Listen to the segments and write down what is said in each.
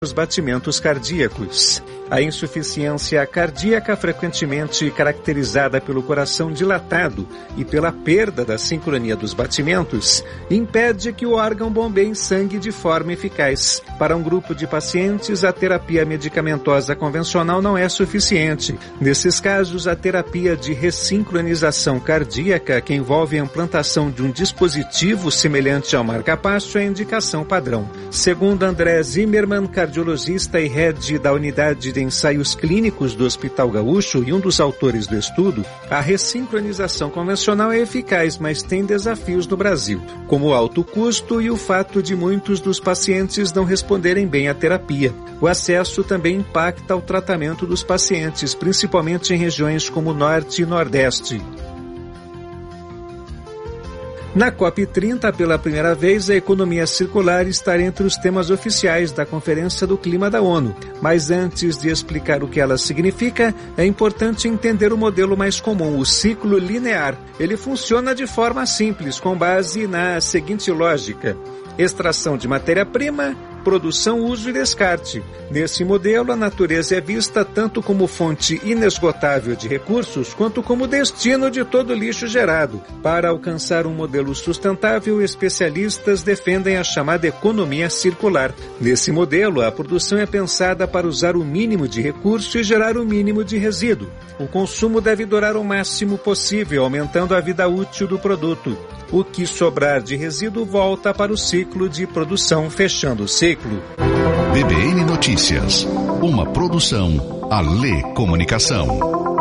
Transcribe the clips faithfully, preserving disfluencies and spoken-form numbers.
os batimentos cardíacos. A insuficiência cardíaca, frequentemente caracterizada pelo coração dilatado e pela perda da sincronia dos batimentos, impede que o órgão bombeie sangue de forma eficaz. Para um grupo de pacientes, a terapia medicamentosa convencional não é suficiente. Nesses casos, a terapia de ressincronização cardíaca, que envolve a implantação de um dispositivo semelhante ao marca-passo, é a indicação padrão. Segundo André Zimmermann, cardiologista e head da unidade de ensaios clínicos do Hospital Gaúcho e um dos autores do estudo, a ressincronização convencional é eficaz, mas tem desafios no Brasil, como o alto custo e o fato de muitos dos pacientes não responderem bem à terapia. O acesso também impacta o tratamento dos pacientes, principalmente em regiões como o Norte e Nordeste. Na COP trinta, pela primeira vez, a economia circular está entre os temas oficiais da Conferência do Clima da ONU. Mas antes de explicar o que ela significa, é importante entender o modelo mais comum, o ciclo linear. Ele funciona de forma simples, com base na seguinte lógica: extração de matéria-prima, produção, uso e descarte. Nesse modelo, a natureza é vista tanto como fonte inesgotável de recursos, quanto como destino de todo o lixo gerado. Para alcançar um modelo sustentável, especialistas defendem a chamada economia circular. Nesse modelo, a produção é pensada para usar o mínimo de recurso e gerar o mínimo de resíduo. O consumo deve durar o máximo possível, aumentando a vida útil do produto. O que sobrar de resíduo volta para o ciclo de produção, fechando o ciclo. B B N Notícias, uma produção Alê Comunicação.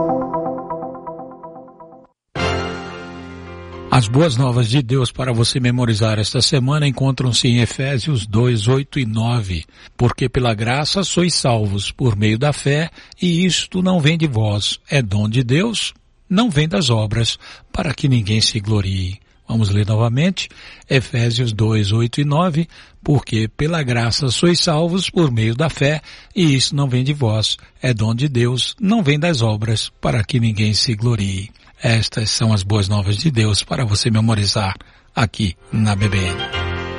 As boas novas de Deus para você memorizar esta semana encontram-se em Efésios dois, oito e nove. Porque pela graça sois salvos por meio da fé, e isto não vem de vós, é dom de Deus, não vem das obras, para que ninguém se glorie. Vamos ler novamente, Efésios dois, oito e nove, porque pela graça sois salvos por meio da fé, e isso não vem de vós, é dom de Deus, não vem das obras, para que ninguém se glorie. Estas são as boas novas de Deus para você memorizar aqui na B B N.